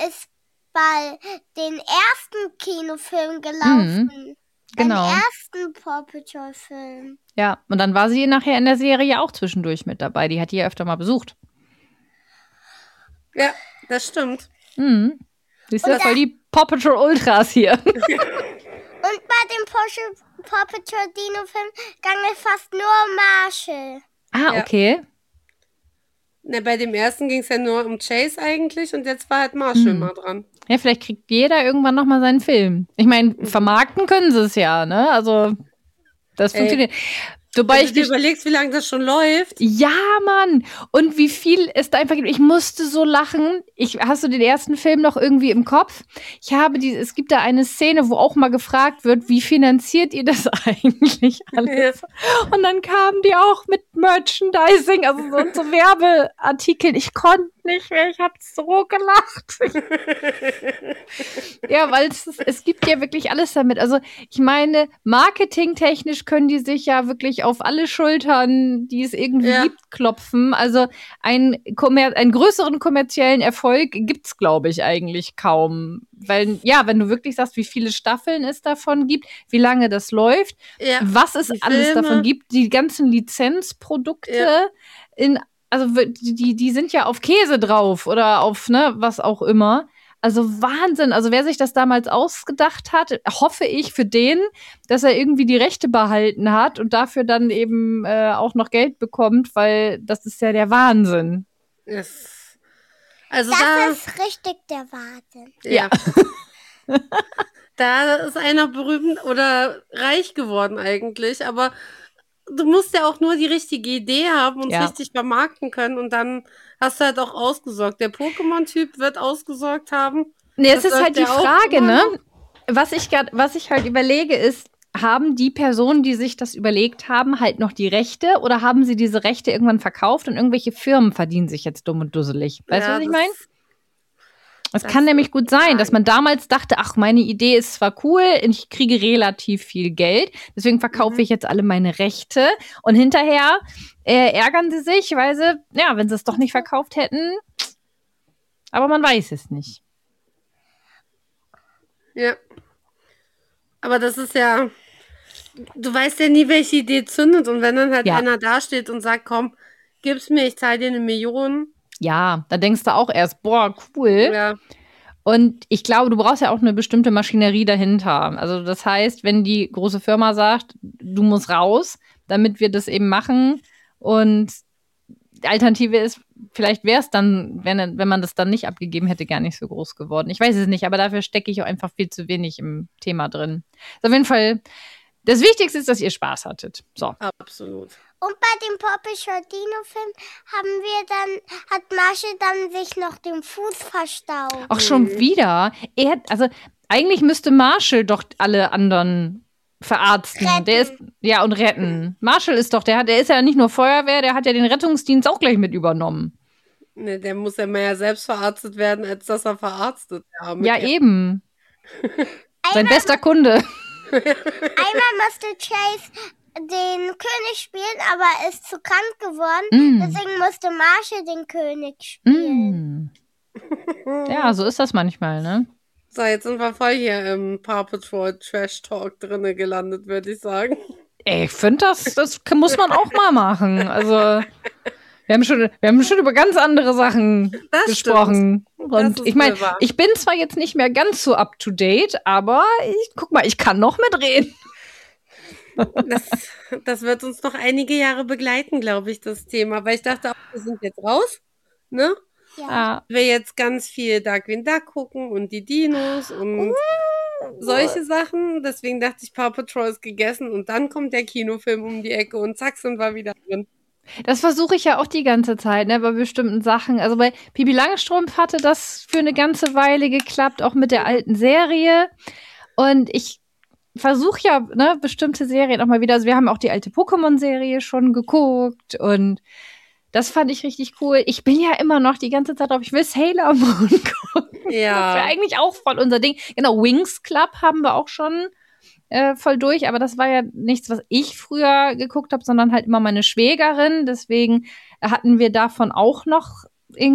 ist bei den ersten Kinofilm gelaufen. Genau. Beim ersten Paw Patrol Film. Ja, und dann war sie nachher in der Serie auch zwischendurch mit dabei. Die hat die ja öfter mal besucht. Ja, das stimmt. Siehst du, voll die Paw Patrol Ultras hier. Und bei dem Paw Patrol Dino-Film ging es fast nur um Marshall. Ah, okay. Na, bei dem ersten ging es ja nur um Chase eigentlich und jetzt war halt Marshall mal dran. Ja, vielleicht kriegt jeder irgendwann nochmal seinen Film. Ich meine, vermarkten können sie es ja, ne? Also, das funktioniert. Wobei Wenn du dir überlegst, wie lange das schon läuft. Ja, Mann. Und wie viel es da einfach gibt. Ich musste so lachen. Hast du den ersten Film noch irgendwie im Kopf? Es gibt da eine Szene, wo auch mal gefragt wird, wie finanziert ihr das eigentlich alles? Ja. Und dann kamen die auch mit Merchandising, also so Werbeartikeln. Ich konnte nicht mehr. Ich habe so gelacht. Ja, weil es gibt ja wirklich alles damit. Also ich meine, marketingtechnisch können die sich ja wirklich auf alle Schultern, die es irgendwie gibt, klopfen. Also einen größeren kommerziellen Erfolg gibt's, glaube ich, eigentlich kaum. Weil, wenn du wirklich sagst, wie viele Staffeln es davon gibt, wie lange das läuft, was es alles davon gibt, die ganzen Lizenzprodukte also die sind ja auf Käse drauf oder auf, was auch immer. Also Wahnsinn. Also wer sich das damals ausgedacht hat, hoffe ich für den, dass er irgendwie die Rechte behalten hat und dafür dann eben auch noch Geld bekommt, weil das ist ja der Wahnsinn. Yes. Also das ist richtig der Wahnsinn. Ja. Da ist einer berühmt oder reich geworden eigentlich, aber du musst ja auch nur die richtige Idee haben und es richtig vermarkten können und dann hast du halt auch ausgesorgt. Der Pokémon-Typ wird ausgesorgt haben. Nee, es ist halt die Frage, ne? Was ich halt überlege ist, haben die Personen, die sich das überlegt haben, halt noch die Rechte oder haben sie diese Rechte irgendwann verkauft und irgendwelche Firmen verdienen sich jetzt dumm und dusselig? Weißt du, was ich meine? Es kann nämlich gut sein, dass man damals dachte, ach, meine Idee ist zwar cool, ich kriege relativ viel Geld, deswegen verkaufe ich jetzt alle meine Rechte und hinterher ärgern sie sich, weil sie, wenn sie es doch nicht verkauft hätten, aber man weiß es nicht. Ja. Aber das ist ja, du weißt ja nie, welche Idee zündet und wenn dann halt einer dasteht und sagt, komm, gib's mir, ich zahle dir 1 Million. Ja, da denkst du auch erst, boah, cool. Ja. Und ich glaube, du brauchst ja auch eine bestimmte Maschinerie dahinter. Also das heißt, wenn die große Firma sagt, du musst raus, damit wir das eben machen und die Alternative ist, vielleicht wäre es dann, wenn man das dann nicht abgegeben hätte, gar nicht so groß geworden. Ich weiß es nicht, aber dafür stecke ich auch einfach viel zu wenig im Thema drin. Also auf jeden Fall, das Wichtigste ist, dass ihr Spaß hattet. So. Absolut. Und bei dem Paw Patrol Dino-Film hat Marshall dann sich noch den Fuß verstaucht. Ach, schon wieder? Eigentlich müsste Marshall doch alle anderen verarzten. Retten. Und retten. Marshall ist doch, der ist ja nicht nur Feuerwehr, der hat ja den Rettungsdienst auch gleich mit übernommen. Ne, der muss ja mehr selbst verarztet werden, als dass er verarztet. Ja, eben. Sein bester Kunde. Einmal musste Chase den König spielen, aber er ist zu krank geworden. Deswegen musste Marshall den König spielen. Ja, so ist das manchmal, ne? So, jetzt sind wir voll hier im Paw Patrol Trash Talk drinne gelandet, würde ich sagen. Ey, ich finde, das muss man auch mal machen. Also, wir haben schon über ganz andere Sachen gesprochen. Und ich meine, ich bin zwar jetzt nicht mehr ganz so up to date, aber guck mal, ich kann noch mitreden. Das wird uns noch einige Jahre begleiten, glaube ich, das Thema. Weil ich dachte auch, wir sind jetzt raus, ne? Ja. Wir jetzt ganz viel Darkwing Duck gucken und die Dinos und solche Sachen. Deswegen dachte ich, Paw Patrol ist gegessen und dann kommt der Kinofilm um die Ecke und zack, sind wir wieder drin. Das versuche ich ja auch die ganze Zeit, ne, bei bestimmten Sachen. Also bei Pippi Langstrumpf hatte das für eine ganze Weile geklappt, auch mit der alten Serie. Und ich versuche ja, ne, bestimmte Serien auch mal wieder. Also wir haben auch die alte Pokémon-Serie schon geguckt und das fand ich richtig cool. Ich bin ja immer noch die ganze Zeit drauf, ich will Sailor Moon gucken. Ja. Das wäre eigentlich auch voll unser Ding. Genau, Winx Club haben wir auch schon voll durch, aber das war ja nichts, was ich früher geguckt habe, sondern halt immer meine Schwägerin. Deswegen hatten wir davon auch noch